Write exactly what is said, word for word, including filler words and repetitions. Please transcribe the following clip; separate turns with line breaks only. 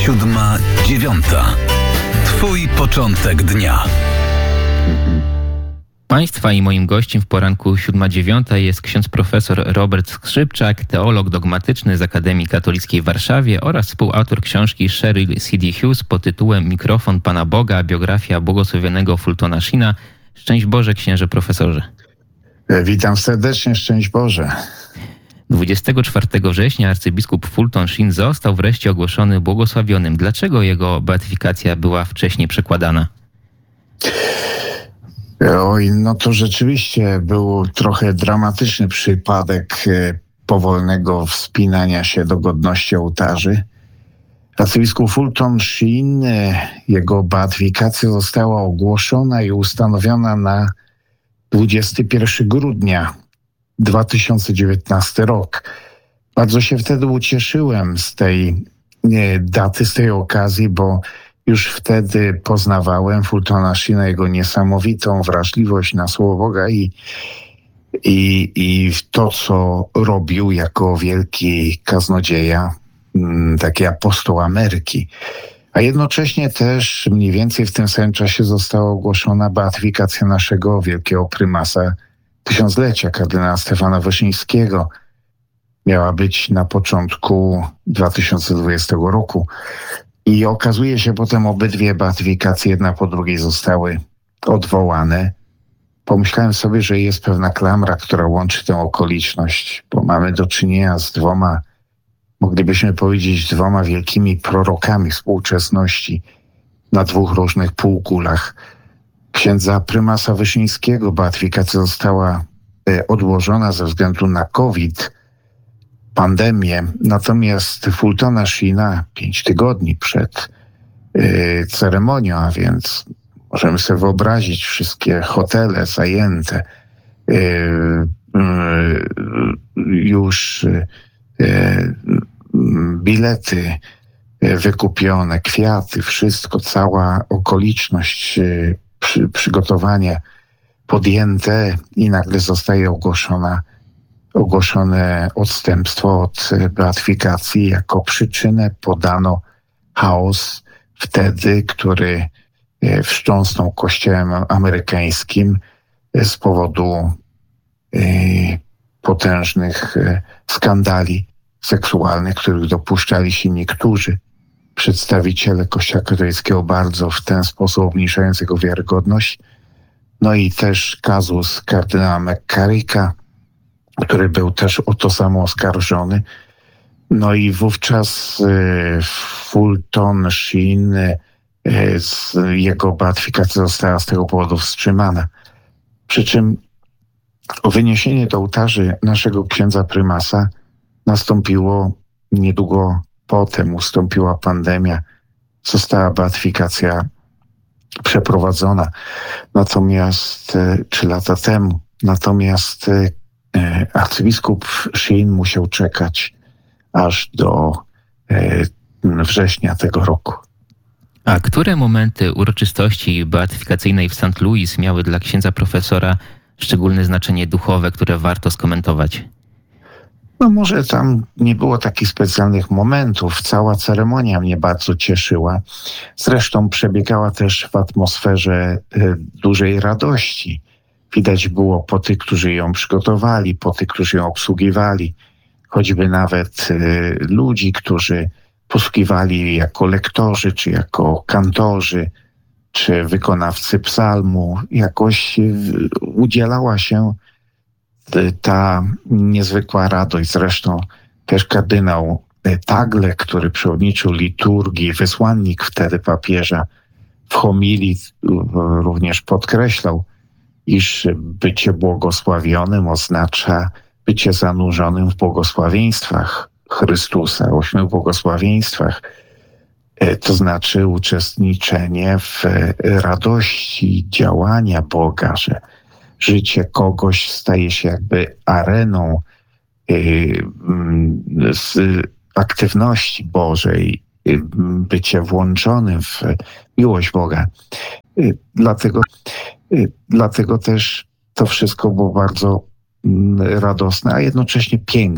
Siódma, dziewiąta. Twój początek dnia.
Państwa i moim gościem w poranku siódma dziewiąta jest ksiądz profesor Robert Skrzypczak, teolog dogmatyczny z Akademii Katolickiej w Warszawie oraz współautor książki Cheryl C D Hughes pod tytułem Mikrofon Pana Boga, biografia błogosławionego Fultona Sheena. Szczęść Boże, księże profesorze.
Witam serdecznie, szczęść Boże.
dwudziestego czwartego września arcybiskup Fulton Sheen został wreszcie ogłoszony błogosławionym. Dlaczego jego beatyfikacja była wcześniej przekładana?
Oj, no to rzeczywiście był trochę dramatyczny przypadek powolnego wspinania się do godności ołtarzy. Arcybiskup Fulton Sheen, jego beatyfikacja została ogłoszona i ustanowiona na dwudziestego pierwszego grudnia dwa tysiące dziewiętnastego rok. Bardzo się wtedy ucieszyłem z tej nie, daty, z tej okazji, bo już wtedy poznawałem Fultona Sheena, jego niesamowitą wrażliwość na Słowo Boga i, i, i to, co robił jako wielki kaznodzieja, taki apostoł Ameryki. A jednocześnie też mniej więcej w tym samym czasie została ogłoszona beatyfikacja naszego wielkiego prymasa tysiąclecia, kardynała Stefana Wyszyńskiego. Miała być na początku dwa tysiące dwudziestego roku. I okazuje się potem obydwie beatyfikacje jedna po drugiej zostały odwołane. Pomyślałem sobie, że jest pewna klamra, która łączy tę okoliczność, bo mamy do czynienia z dwoma, moglibyśmy powiedzieć, dwoma wielkimi prorokami współczesności na dwóch różnych półkulach. Księdza prymasa Wyszyńskiego beatyfikacja została odłożona ze względu na COVID, pandemię, natomiast Fultona Sheena pięć tygodni przed y, ceremonią, a więc możemy sobie wyobrazić wszystkie hotele zajęte, y, y, już y, y, bilety wykupione, kwiaty, wszystko, cała okoliczność, y, przy, przygotowanie podjęte i nagle zostaje ogłoszona ogłoszone odstępstwo od beatyfikacji. Jako przyczynę podano chaos wtedy, który wstrząsnął Kościołem amerykańskim z powodu potężnych skandali seksualnych, których dopuszczali się niektórzy przedstawiciele Kościoła katolickiego, bardzo w ten sposób obniżając jego wiarygodność. No i też kazus kardynała McCarricka, który był też o to samo oskarżony. No i wówczas y, Fulton Sheen, y, z, jego beatyfikacja została z tego powodu wstrzymana. Przy czym o wyniesienie do ołtarzy naszego księdza prymasa nastąpiło niedługo potem, ustąpiła pandemia, została beatyfikacja przeprowadzona. Natomiast y, trzy lata temu. Natomiast y, arcybiskup Sheen musiał czekać aż do e, września tego roku.
A które momenty uroczystości beatyfikacyjnej w Saint Louis miały dla księdza profesora szczególne znaczenie duchowe, które warto skomentować?
No może tam nie było takich specjalnych momentów. Cała ceremonia mnie bardzo cieszyła. Zresztą przebiegała też w atmosferze e, dużej radości. Widać było po tych, którzy ją przygotowali, po tych, którzy ją obsługiwali, choćby nawet y, ludzi, którzy posługiwali jako lektorzy, czy jako kantorzy, czy wykonawcy psalmu. Jakoś y, udzielała się y, ta niezwykła radość. Zresztą też kardynał y, Tagle, który przewodniczył liturgii, wysłannik wtedy papieża, w homilii y, również podkreślał, iż bycie błogosławionym oznacza bycie zanurzonym w błogosławieństwach Chrystusa, ośmiu błogosławieństwach. To znaczy uczestniczenie w radości działania Boga, że życie kogoś staje się jakby areną z aktywności Bożej, bycie włączonym w miłość Boga. Dlatego Dlatego też to wszystko było bardzo radosne, a jednocześnie piękne.